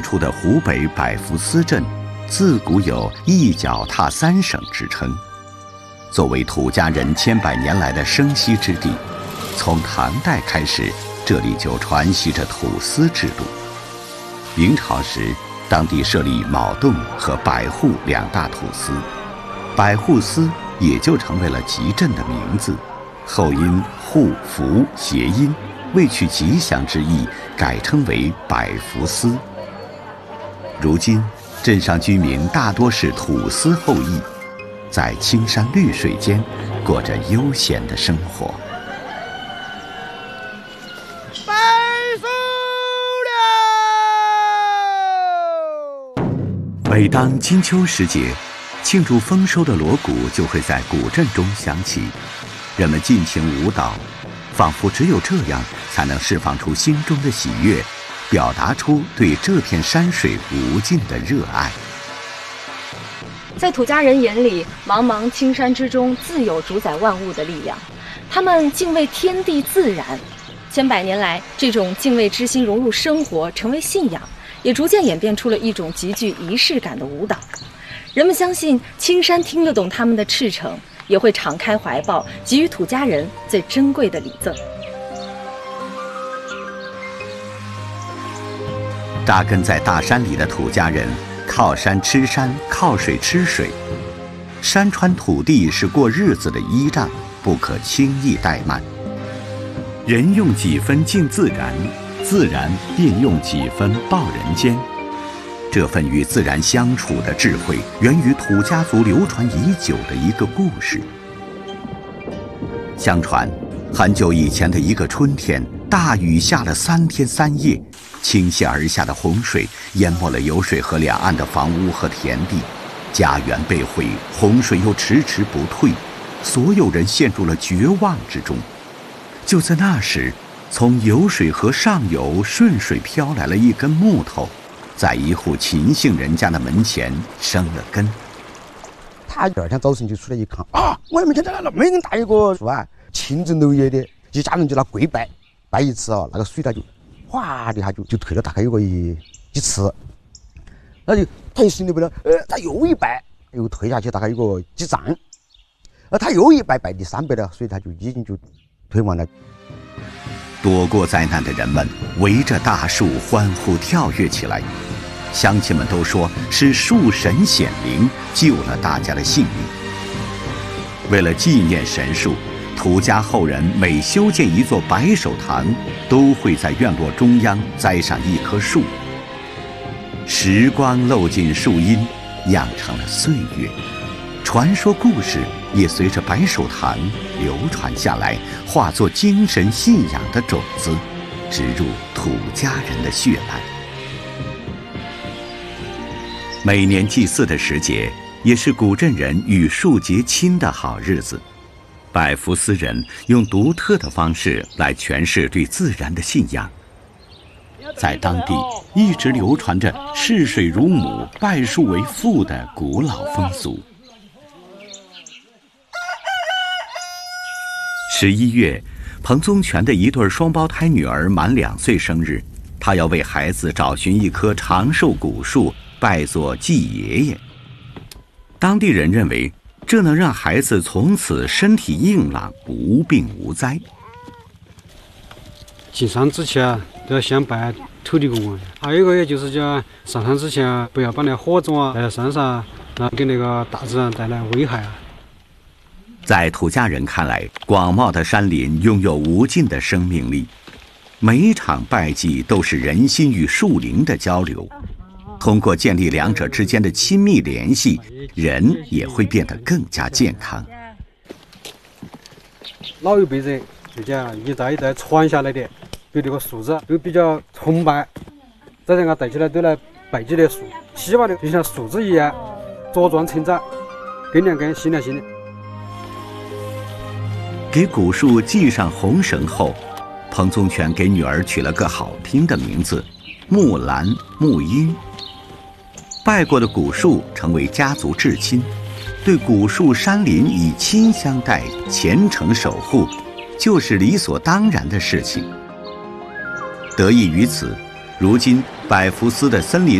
处的湖北百福司镇，自古有一脚踏三省之称。作为土家人千百年来的生息之地，从唐代开始，这里就传习着土司制度。明朝时，当地设立卯洞和百户两大土司，百户司也就成为了集镇的名字，后因户福谐音，为取吉祥之意，改称为百福司。如今，镇上居民大多是土司后裔，在青山绿水间过着悠闲的生活。 拜福了！ 每当金秋时节，庆祝丰收的锣鼓就会在古镇中响起，人们尽情舞蹈，仿佛只有这样才能释放出心中的喜悦，表达出对这片山水无尽的热爱。 在土家人眼里，茫茫青山之中自有主宰万物的力量，他们敬畏天地自然。千百年来，这种敬畏之心融入生活，成为信仰，也逐渐演变出了一种极具仪式感的舞蹈。人们相信青山听得懂他们的赤诚，也会敞开怀抱，给予土家人最珍贵的礼赠。 扎根在大山里的土家人，靠山吃山，靠水吃水。山川土地是过日子的依仗，不可轻易怠慢。人用几分敬自然，自然便用几分报人间。这份与自然相处的智慧，源于土家族流传已久的一个故事。相传，很久以前的一个春天，大雨下了3天3夜，倾泻而下的洪水淹没了有水河两岸的房屋和田地，家园被毁，洪水又迟迟不退，所有人陷入了绝望之中。就在那时，从有水河上游顺水飘来了一根木头，在一户秦姓人家的门前生了根。 他第二天早晨就出来一看，我的门前来了，没人大一个树啊，清蒸楼叶的，一家人就拿跪拜，拜一次那个水它就哗的一下就退了大概有个一尺，那就他一心里不了，他又一拜，又退下去大概有个几丈，他又一拜，拜第3拜了，水他就已经就退完了。 躲过灾难的人们围着大树欢呼跳跃起来，乡亲们都说是树神显灵，救了大家的性命。为了纪念神树，土家后人每修建一座白手堂，都会在院落中央栽上一棵树。时光漏进树荫，酿成了岁月。传说故事也随着白手堂流传下来，化作精神信仰的种子，植入土家人的血脉。每年祭祀的时节，也是古镇人与树结亲的好日子。百福司人用独特的方式来诠释对自然的信仰。在当地一直流传着视水如母、拜树为父的古老风俗。11月，彭宗全的一对双胞胎女儿满2岁生日，他要为孩子找寻一棵长寿古树，拜作祭爷爷。当地人认为，这能让孩子从此身体硬朗，无病无灾。 进山之前都要先拜土地公啊，还有一个也就是讲上山之前不要把那火种带到山上，给那个大自然带来危害啊。 在土家人看来，广袤的山林拥有无尽的生命力，每一场拜祭都是人心与树灵的交流。通过建立两者之间的亲密联系，人也会变得更加健康。 老一辈人就讲一代一代传下来的，对这个树子都比较崇拜，再让它带起来都来拜祭的树，希望的就像树子一样茁壮成长，根两根新的新的。 给古树系上红绳后，彭宗全给女儿取了个好听的名字木兰木英。拜过的古树成为家族至亲，对古树山林以亲相待，虔诚守护，就是理所当然的事情。得益于此，如今百福司的森林